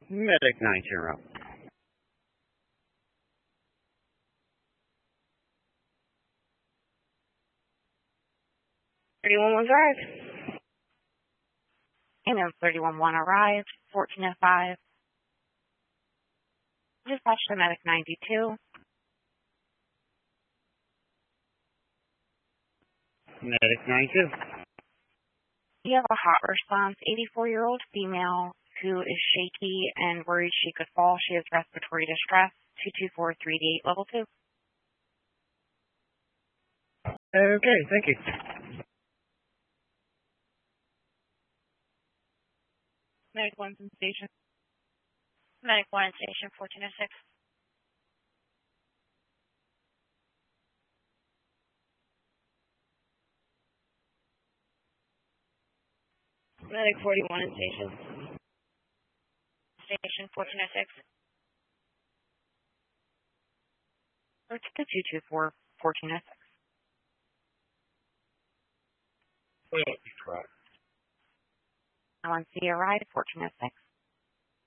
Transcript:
Medic 90. 31 was arrived. Ambulance 31-1 arrived, 1405. Dispatch to Medic 92. Medic 92. You have a hot response, 84-year-old female who is shaky and worried she could fall. She has respiratory distress, 224-388, level 2. Okay, thank you. Medic 1's in station. Medic 1 in station, 1406. Medic 41 in station. Station 1406. Or to 224, 1406. Well, correct. LNC arrived, 1406.